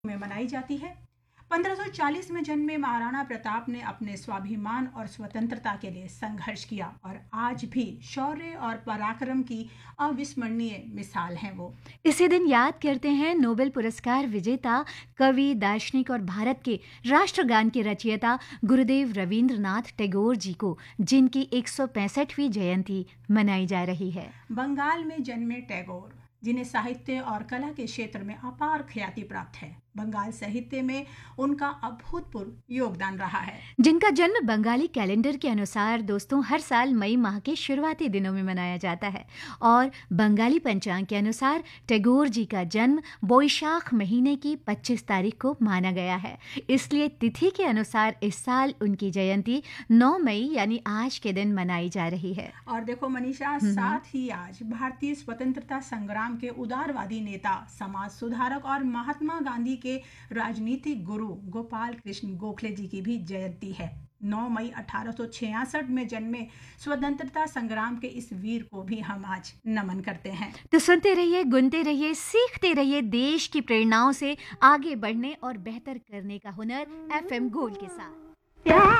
में मनाई जाती है। 1540 में जन्मे महाराणा प्रताप ने अपने स्वाभिमान और स्वतंत्रता के लिए संघर्ष किया और आज भी शौर्य और पराक्रम की अविस्मरणीय मिसाल हैं वो। इसी दिन याद करते हैं नोबेल पुरस्कार विजेता कवि, दार्शनिक और भारत के राष्ट्रगान के रचयिता गुरुदेव रवींद्रनाथ टैगोर जी को, जिनकी 165वीं जयंती मनाई जा रही है। बंगाल में जन्मे टैगोर, जिन्हें साहित्य और कला के क्षेत्र में अपार ख्याति प्राप्त है, बंगाल साहित्य में उनका अभूतपूर्व योगदान रहा है। जिनका जन्म बंगाली कैलेंडर के अनुसार दोस्तों हर साल मई माह के शुरुआती दिनों में मनाया जाता है और बंगाली पंचांग के अनुसार टैगोर जी का जन्म बोईशाख महीने की 25 तारीख को माना गया है। इसलिए तिथि के अनुसार इस साल उनकी जयंती 9 मई यानी आज के दिन मनाई जा रही है। और देखो मनीषा, साथ ही आज भारतीय स्वतंत्रता संग्राम के उदारवादी नेता, समाज सुधारक और महात्मा गांधी के राजनीतिक गुरु गोपाल कृष्ण गोखले जी की भी जयंती है। 9 मई 1866 में जन्मे स्वतंत्रता संग्राम के इस वीर को भी हम आज नमन करते हैं। तो सुनते रहिए, गुनते रहिए, सीखते रहिए देश की प्रेरणाओं से आगे बढ़ने और बेहतर करने का हुनर FM गोल्ड के साथ।